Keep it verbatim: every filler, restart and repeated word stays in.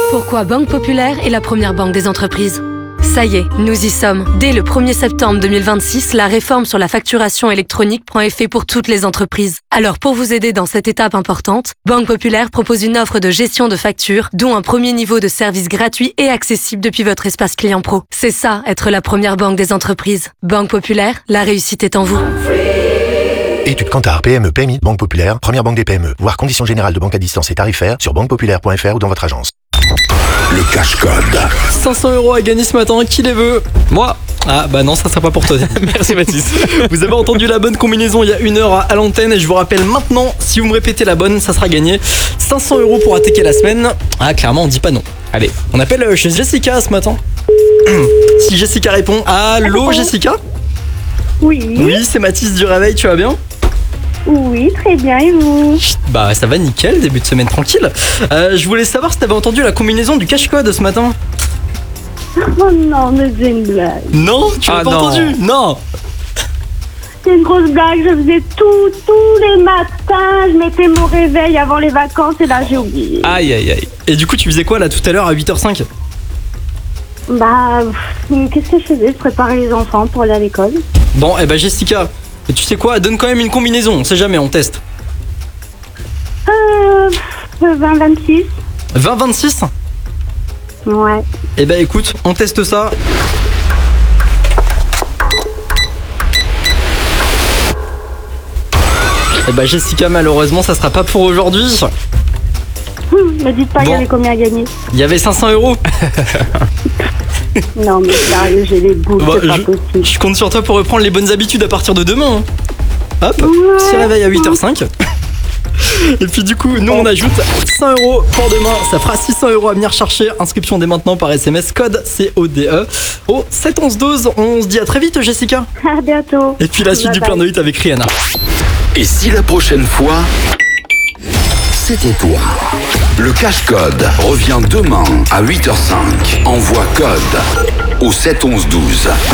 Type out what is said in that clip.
Pourquoi Banque Populaire est la première banque des entreprises? Ça y est, nous y sommes. Dès le premier septembre deux mille vingt-six, la réforme sur la facturation électronique prend effet pour toutes les entreprises. Alors pour vous aider dans cette étape importante, Banque Populaire propose une offre de gestion de factures, dont un premier niveau de service gratuit et accessible depuis votre espace client pro. C'est ça, être la première banque des entreprises. Banque Populaire, la réussite est en vous. Étude Kantar, P M E, P M I, Banque Populaire, première banque des P M E. Voir conditions générales de banque à distance et tarifaires sur banque populaire point f r ou dans votre agence. Le cash-code. cinq cents euros à gagner ce matin, qui les veut? Moi. Ah bah non, ça sera pas pour toi. Merci Mathis. Vous avez entendu la bonne combinaison il y a une heure à l'antenne et je vous rappelle maintenant, si vous me répétez la bonne, ça sera gagné. cinq cents euros pour attaquer la semaine. Ah clairement on dit pas non. Allez. On appelle chez Jessica ce matin. Si Jessica répond, allô Jessica? Oui. Oui, c'est Mathis du Réveil, tu vas bien? Oui, très bien, et vous? Bah ça va nickel, début de semaine tranquille. Euh, je voulais savoir si t'avais entendu la combinaison du cache-code ce matin. Oh non, mais c'est une blague. Non, tu l'as Ah pas non. entendu? Non. C'est une grosse blague, je faisais tout, tous les matins, je mettais mon réveil avant les vacances et là j'ai oublié. Aïe aïe aïe. Et du coup tu faisais quoi là tout à l'heure à huit heures cinq? Bah, pff, qu'est-ce que je faisais? Je préparais les enfants pour aller à l'école. Bon, et bah Jessica, tu sais quoi? Donne quand même une combinaison, on sait jamais, on teste. Euh, vingt vingt-six. vingt vingt-six? Ouais. Et bah écoute, on teste ça. Et bah Jessica, malheureusement ça sera pas pour aujourd'hui. Hum, me dites pas, il Bon. y avait combien à gagner? Il y avait cinq cents euros. Non mais sérieux, j'ai les boules, Bon, c'est pas je, possible. je compte sur toi pour reprendre les bonnes habitudes à partir de demain. hein. Hop, Ouais. petit réveil à huit heures cinq. Et puis du coup, nous on ajoute cent euros pour demain. Ça fera six cents euros à venir chercher. Inscription dès maintenant par S M S, code C O D E au sept onze douze. On se dit à très vite Jessica. À bientôt. Et puis la suite Bye du bye. plein de hits avec Rihanna. Et si la prochaine fois, c'était toi? Le cash-code revient demain à huit heures cinq. Envoie code au sept onze douze.